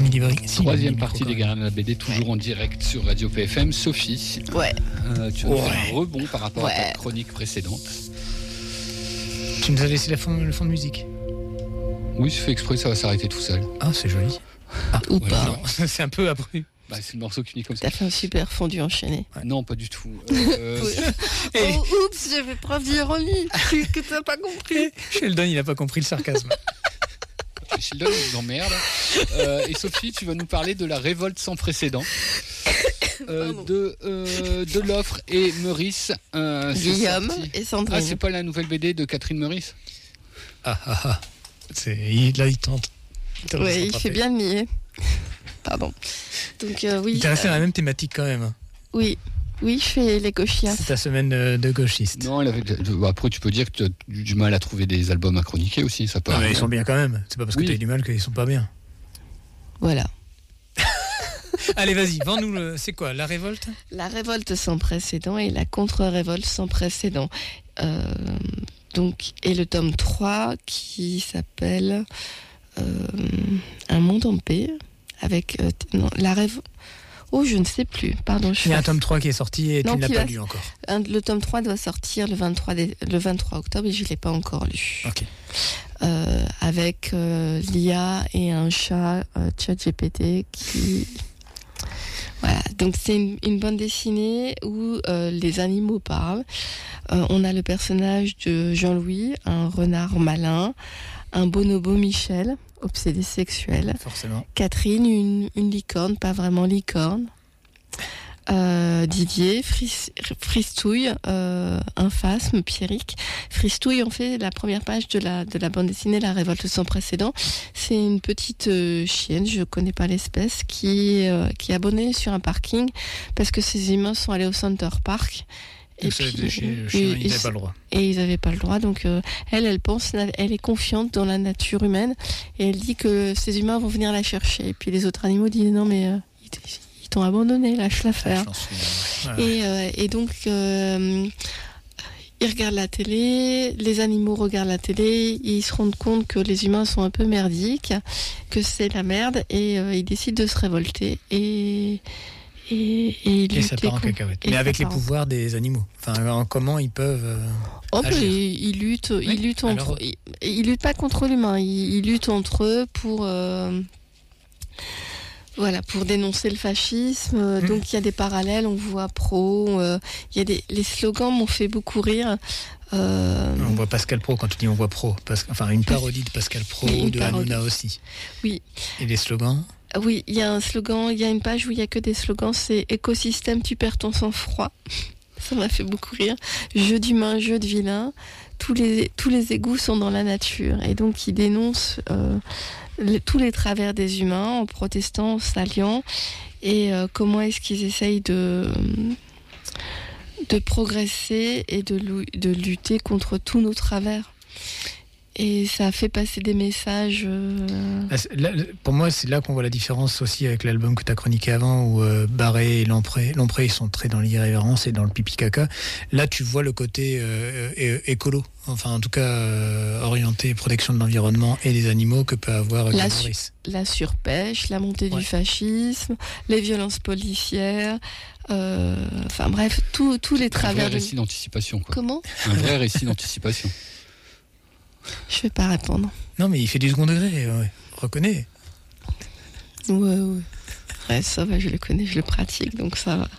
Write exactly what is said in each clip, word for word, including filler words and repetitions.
Milibri. Si, Troisième partie des Gardiens de la B D, toujours en direct sur Radio P F M. Sophie, ouais. euh, tu as Ouais. fait un rebond par rapport Ouais. à ta chronique précédente. Tu nous as laissé la fond, le fond de musique. Oui, c'est fait exprès, ça va s'arrêter tout seul. Ah, c'est joli. Ah, Ou voilà. pas. non, c'est un peu abru. Bah, c'est le morceau qui finit comme ça. T'as fait un super fondu enchaîné. Ouais. Non, pas du tout. Euh, Oui. Et Oh, oups, j'avais preuve d'ironie. que, que t'as pas compris. Sheldon, il n'a pas compris le sarcasme. Sheldon nous emmerde. Euh, et Sophie, tu vas nous parler de la révolte sans précédent. Euh, de, euh, de l'offre et Meurice. Euh, c'est Guillaume sorti. et Sandrine. Ah, c'est pas la nouvelle B D de Catherine Meurice? Ah, ah, ah. C'est, il, là, il tente. Il Oui, il fait bien le nier. Pardon. Donc, euh, oui. Il t'est resté euh, dans la même thématique quand même. Oui, oui, je fais les gauchias. C'est ta semaine de, de gauchiste. Non, elle avait... après tu peux dire que tu as eu du mal à trouver des albums à chroniquer aussi, ça peut Ah, mais arriver. ils sont bien quand même. C'est pas parce que Oui. t'as eu du mal qu'ils sont pas bien. Voilà. Allez, vas-y, vends-nous le. C'est quoi, la révolte? La révolte sans précédent et la contre-révolte sans précédent. Euh, donc, et le tome trois qui s'appelle euh, Un monde en paix avec euh, non, la révolte. Oh, je ne sais plus. Pardon. Je Il y a un fais- tome trois qui est sorti et Non, tu ne l'as qui pas va- lu encore. un- le tome trois doit sortir le vingt-trois, dé- le vingt-trois octobre et je ne l'ai pas encore lu. Ok. Euh, avec euh, l'I A et un chat euh, ChatGPT qui... Voilà, donc c'est une, une bande dessinée où euh, les animaux parlent. Euh, on a le personnage de Jean-Louis, un renard malin, un bonobo Michel, obsédé sexuel, Forcément. Catherine, une, une licorne, pas vraiment licorne, euh, Didier, Fris, Fristouille, euh, un phasme, Pierrick. Fristouille, en fait, la première page de la, de la bande dessinée La Révolte sans précédent, c'est une petite euh, chienne, je connais pas l'espèce, qui, euh, qui est abonnée sur un parking parce que ses humains sont allés au Center Park. Et puis, le chien, le chien, il n'avait pas le droit. Et ils n'avaient pas le droit, donc euh, elle, elle pense, elle est confiante dans la nature humaine et elle dit que ces humains vont venir la chercher. Et puis les autres animaux disent non mais euh, ils, ils t'ont abandonné, lâche l'affaire. Ouais. Et, euh, et donc euh, ils regardent la télé, les animaux regardent la télé, ils se rendent compte que les humains sont un peu merdiques, que c'est la merde et euh, ils décident de se révolter et Et, et, Et ça part en con- cacahuète. et Mais ça avec les part en- pouvoirs des animaux. Enfin, en comment ils peuvent. euh, Oh, bah, agir. ils, ils luttent, Oui, ils luttent entre, alors- ils, ils luttent pas contre l'humain, ils, ils luttent entre eux pour, euh, voilà, pour dénoncer le fascisme. Euh, Mm. Donc il y a des parallèles, on voit pro, euh, il y a des, les slogans m'ont fait beaucoup rire. Euh, On voit Pascal Pro quand tu dis on voit Pro. Parce, enfin, une parodie de Pascal Pro, Oui, une de parodie. Hanouna aussi. Oui. Et les slogans. Ah oui, il y a un slogan, il y a une page où il y a que des slogans, c'est écosystème, tu perds ton sang-froid. Ça m'a fait beaucoup rire. Jeu d'humain, jeu de vilain. Tous les, tous les égouts sont dans la nature. Et donc, ils dénoncent euh, les- tous les travers des humains en protestant, en s'alliant. Et euh, comment est-ce qu'ils essayent de, de progresser et de, lou- de lutter contre tous nos travers. Et ça a fait passer des messages... euh, Là, c'est- là, pour moi, c'est là qu'on voit la différence aussi avec l'album que tu as chroniqué avant, où euh, Barré et Lompré, Lompré, ils sont très dans l'irrévérence et dans le pipi-caca. Là, tu vois le côté euh, é- écolo, enfin en tout cas euh, orienté protection de l'environnement et des animaux que peut avoir La Guy su- Maurice. la surpêche, la montée Ouais. du fascisme, les violences policières, euh, enfin bref, tous tous les Un vrai travers de... récit d'anticipation, quoi. Comment ? Un vrai récit d'anticipation. Je vais pas répondre. Non, mais il fait du second degré, ouais. Reconnais. Ouais, ouais. Ouais, ça va, je le connais, je le pratique, donc ça va.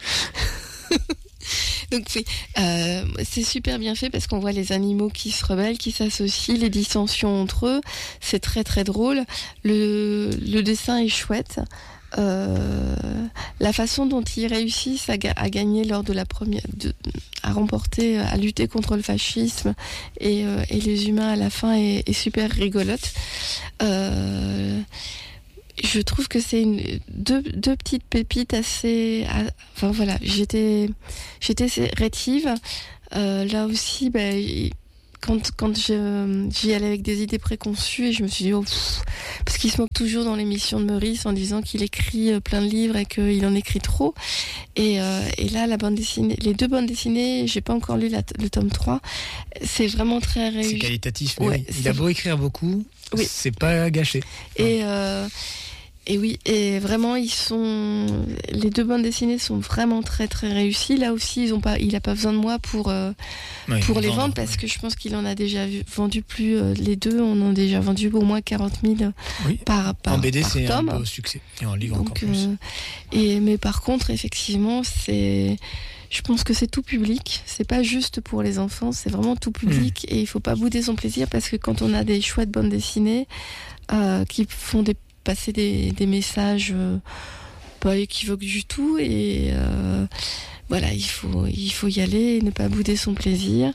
Donc oui, euh, c'est super bien fait parce qu'on voit les animaux qui se rebellent, qui s'associent, les dissensions entre eux. C'est très très drôle. Le, le dessin est chouette. Euh, la façon dont ils réussissent à, ga- à gagner lors de la première, de, à remporter, à lutter contre le fascisme et, euh, et les humains à la fin est, est super rigolote. Euh, je trouve que c'est une, deux, deux petites pépites assez, à- enfin voilà, j'étais, j'étais rétive. Euh, là aussi, ben, il- quand, quand je, j'y allais avec des idées préconçues et je me suis dit, oh, pff, parce qu'il se moque toujours dans l'émission de Meurice en disant qu'il écrit euh, plein de livres et qu'il en écrit trop. Et, euh, et là, la bande dessinée, les deux bandes dessinées, j'ai pas encore lu la, le tome trois, c'est vraiment très C'est réussi. qualitatif, mais Ouais, oui. Il c'est- a beau écrire beaucoup, Oui. c'est pas gâché. Et, euh, Et oui, et vraiment, ils sont, les deux bandes dessinées sont vraiment très très réussies. Là aussi, ils ont pas, il a pas besoin de moi pour euh, Oui, pour les vendre, vendre parce oui. que je pense qu'il en a déjà vu- vendu plus. euh, les deux, on en a déjà vendu au moins quarante mille Oui. par par En B D, par c'est un tome. beau succès. Et en livre encore Donc, plus. euh, et mais par contre, effectivement, c'est, je pense que c'est tout public. C'est pas juste pour les enfants, c'est vraiment tout public. Et il faut pas bouder son plaisir parce que quand on a des chouettes bandes dessinées euh, qui font des passer des, des messages euh, pas équivoques du tout et euh, voilà, il faut il faut y aller et ne pas bouder son plaisir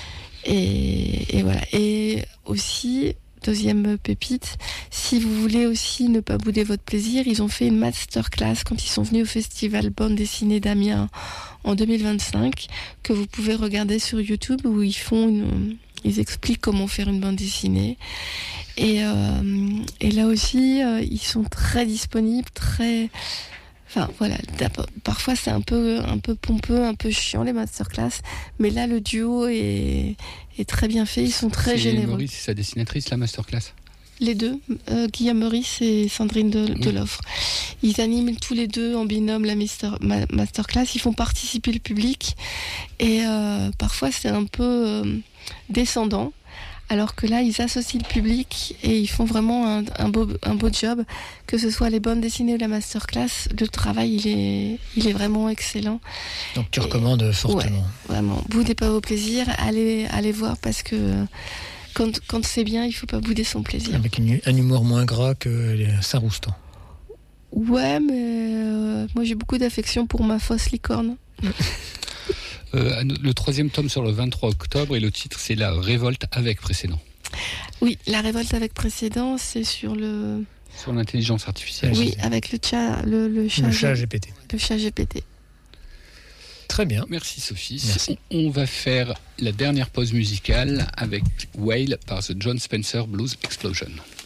et, et voilà. Et aussi, deuxième pépite, si vous voulez aussi ne pas bouder votre plaisir, ils ont fait une masterclass quand ils sont venus au festival bande dessinée d'Amiens en deux mille vingt-cinq que vous pouvez regarder sur YouTube où ils font une, ils expliquent comment faire une bande dessinée. Et, euh, et là aussi, euh, ils sont très disponibles, très... Enfin, voilà, parfois c'est un peu, un peu pompeux, un peu chiant les masterclass, mais là le duo est, est très bien fait, ils sont très c'est généreux. Maurice et sa dessinatrice, la masterclass. Les deux, euh, Guillaume Meurice et Sandrine de, Oui. Deloffre. Ils animent tous les deux en binôme la master, ma, masterclass, ils font participer le public et euh, parfois c'est un peu euh, descendant. Alors que là, ils associent le public et ils font vraiment un, un, beau, un beau job. Que ce soit les bandes dessinées ou la masterclass, le travail, il est, il est vraiment excellent. Donc tu Et, recommandes fortement. Ouais, vraiment, boudez pas vos plaisirs, allez, allez voir parce que quand, quand c'est bien, il faut pas bouder son plaisir. Avec une, un humour moins gras que les Saint-Roustan. Ouais, mais euh, moi j'ai beaucoup d'affection pour ma fausse licorne. Euh, le troisième tome sur le vingt-trois octobre et le titre c'est La révolte avec précédent. Oui, la révolte avec précédent, c'est sur le... Sur l'intelligence artificielle. Oui, avec le chat, le, le chat, Le chat G P T. le chat G P T. Très bien. Merci Sophie. Merci. On va faire la dernière pause musicale avec Whale par The John Spencer Blues Explosion.